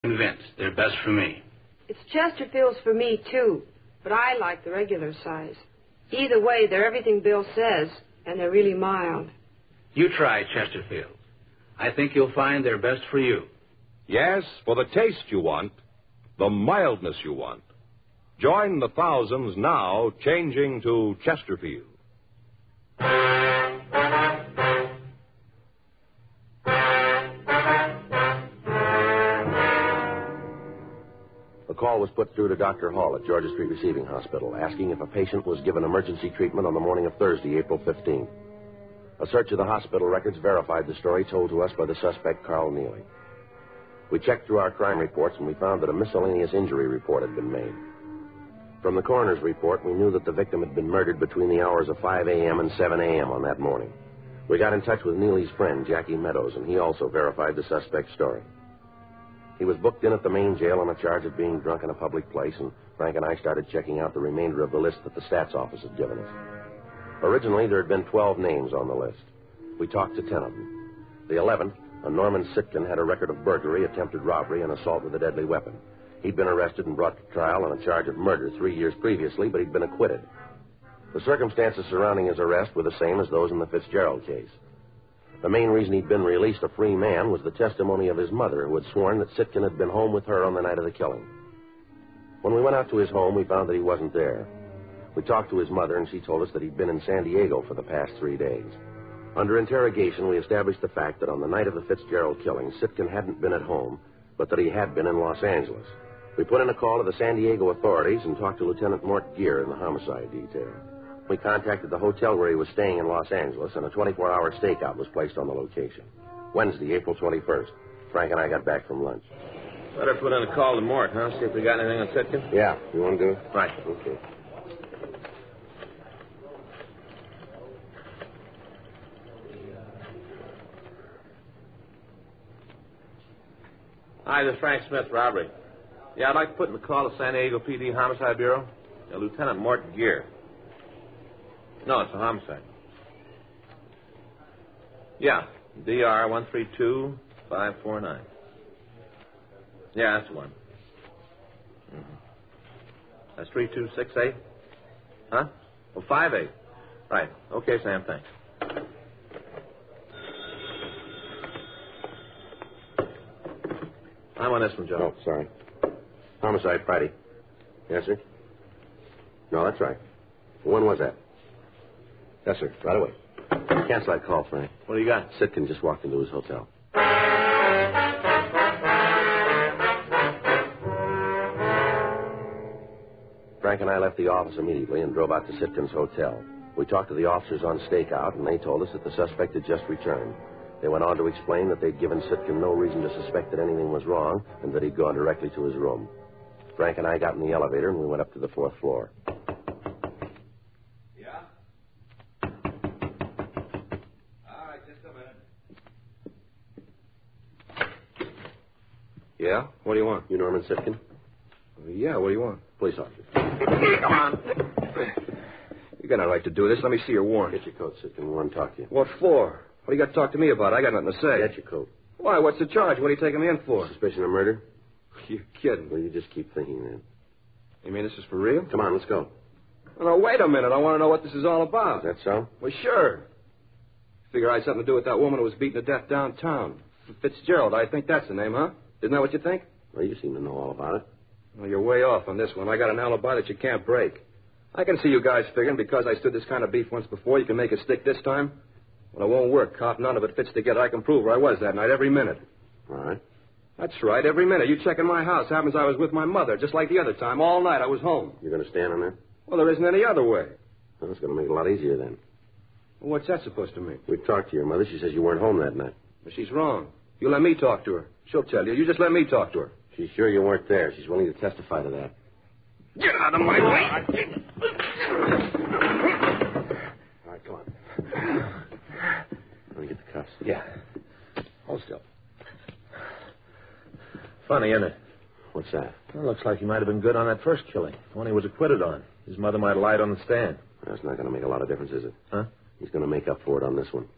convinced they're best for me. It's Chesterfield's for me, too. But I like the regular size. Either way, they're everything Bill says, and they're really mild. You try Chesterfield. I think you'll find they're best for you. Yes, for the taste you want, the mildness you want. Join the thousands now changing to Chesterfield. A call was put through to Dr. Hall at Georgia Street Receiving Hospital, asking if a patient was given emergency treatment on the morning of Thursday, April 15th. A search of the hospital records verified the story told to us by the suspect, Carl Neely. We checked through our crime reports, and we found that a miscellaneous injury report had been made. From the coroner's report, we knew that the victim had been murdered between the hours of 5 a.m. and 7 a.m. on that morning. We got in touch with Neely's friend, Jackie Meadows, and he also verified the suspect's story. He was booked in at the main jail on a charge of being drunk in a public place, and Frank and I started checking out the remainder of the list that the stats office had given us. Originally, there had been 12 names on the list. We talked to 10 of them. The 11th, a Norman Sitkin, had a record of burglary, attempted robbery, and assault with a deadly weapon. He'd been arrested and brought to trial on a charge of murder 3 years previously, but he'd been acquitted. The circumstances surrounding his arrest were the same as those in the Fitzgerald case. The main reason he'd been released a free man was the testimony of his mother, who had sworn that Sitkin had been home with her on the night of the killing. When we went out to his home, we found that he wasn't there. We talked to his mother, and she told us that he'd been in San Diego for the past 3 days. Under interrogation, we established the fact that on the night of the Fitzgerald killing, Sitkin hadn't been at home, but that he had been in Los Angeles. We put in a call to the San Diego authorities and talked to Lieutenant Mort Gear in the homicide detail. We contacted the hotel where he was staying in Los Angeles, and a 24-hour stakeout was placed on the location. Wednesday, April 21st. Frank and I got back from lunch. Better put in a call to Mort, huh? See if we got anything on Sitkin? Yeah. You want to do it? Right. Okay. Hi, this is Frank Smith, robbery. Yeah, I'd like to put in the call to San Diego PD Homicide Bureau. Lieutenant Mort Gear. No, it's a homicide. Yeah, DR 132549. Yeah, that's the one. Mm-hmm. That's 3268? Huh? Oh, 58. Right. Okay, Sam, thanks. I'm on this one, Joe. Oh, sorry. Homicide, Friday. Yes, sir? No, that's right. When was that? Yes, sir. Right away. Cancel that call, Frank. What do you got? Sitkin just walked into his hotel. Frank and I left the office immediately and drove out to Sitkin's hotel. We talked to the officers on stakeout, and they told us that the suspect had just returned. They went on to explain that they'd given Sitkin no reason to suspect that anything was wrong and that he'd gone directly to his room. Frank and I got in the elevator, and we went up to the 4th floor. Yeah? All right, just a minute. Yeah? What do you want? You Norman Sitkin? Yeah, what do you want? Police officer. Come on. You got no right to do this. Let me see your warrant. Get your coat, Sitkin. We want to talk to you. What for? What do you got to talk to me about? I got nothing to say. Get your coat. Why? What's the charge? What are you taking me in for? Suspicion of murder? You're kidding. Well, you just keep thinking that. You mean this is for real? Come on, let's go. Well, now, wait a minute. I want to know what this is all about. Is that so? Well, sure. Figure I had something to do with that woman who was beaten to death downtown. Fitzgerald, I think that's the name, huh? Isn't that what you think? Well, you seem to know all about it. Well, you're way off on this one. I got an alibi that you can't break. I can see you guys figuring because I stood this kind of beef once before, you can make it stick this time. Well, it won't work, cop. None of it fits together. I can prove where I was that night every minute. All right. That's right, every minute. You check in my house. Happens I was with my mother, just like the other time. All night I was home. You're going to stand on that? Well, there isn't any other way. Well, it's going to make it a lot easier then. Well, what's that supposed to mean? We talked to your mother. She says you weren't home that night. Well, she's wrong. You let me talk to her. She'll tell you. You just let me talk to her. She's sure you weren't there. She's willing to testify to that. Get out of my way! All right, come on. Let me get the cuffs. Yeah. Hold still. Funny, isn't it? What's that? Well, looks like he might have been good on that first killing, the one he was acquitted on. His mother might have lied on the stand. That's not going to make a lot of difference, is it? Huh? He's going to make up for it on this one.